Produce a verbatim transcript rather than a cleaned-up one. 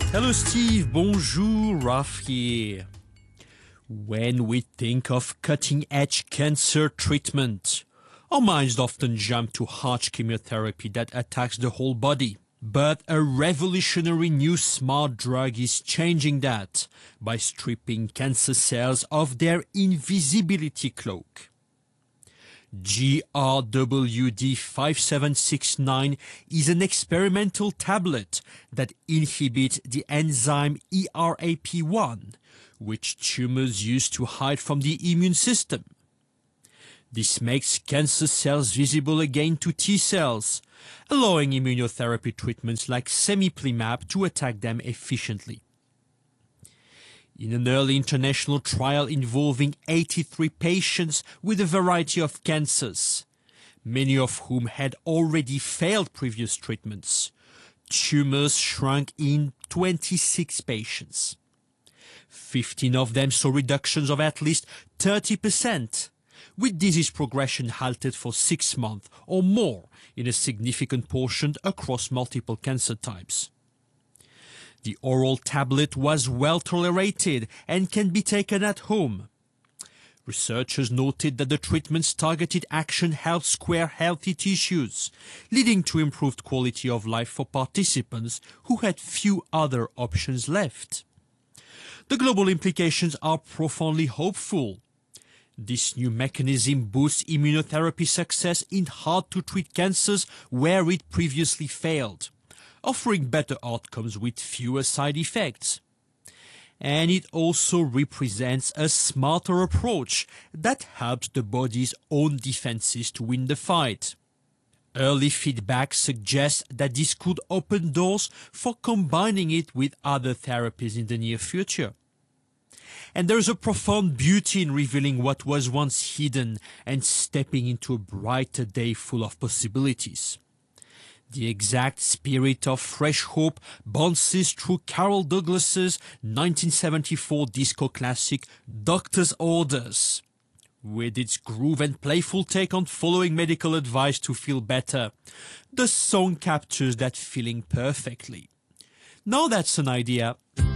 Hello Steve, bonjour, Raf here. When we think of cutting-edge cancer treatment, our minds often jump to harsh chemotherapy that attacks the whole body. But a revolutionary new smart drug is changing that by stripping cancer cells of their invisibility cloak. G R W D five seven six nine is an experimental tablet that inhibits the enzyme E R A P one, which tumors use to hide from the immune system. This makes cancer cells visible again to T cells, allowing immunotherapy treatments like cemiplimab to attack them efficiently. In an early international trial involving eighty-three patients with a variety of cancers, many of whom had already failed previous treatments, tumors shrunk in twenty-six patients. fifteen of them saw reductions of at least thirty percent, with disease progression halted for six months or more in a significant portion across multiple cancer types. The oral tablet was well tolerated and can be taken at home. Researchers noted that the treatment's targeted action helped square healthy tissues, leading to improved quality of life for participants who had few other options left. The global implications are profoundly hopeful. This new mechanism boosts immunotherapy success in hard-to-treat cancers where it previously failed, offering better outcomes with fewer side effects. And it also represents a smarter approach that helps the body's own defenses to win the fight. Early feedback suggests that this could open doors for combining it with other therapies in the near future. And there is a profound beauty in revealing what was once hidden and stepping into a brighter day full of possibilities. The exact spirit of fresh hope bounces through Carol Douglas's nineteen seventy-four disco classic Doctor's Orders. With its groove and playful take on following medical advice to feel better, the song captures that feeling perfectly. Now that's an idea.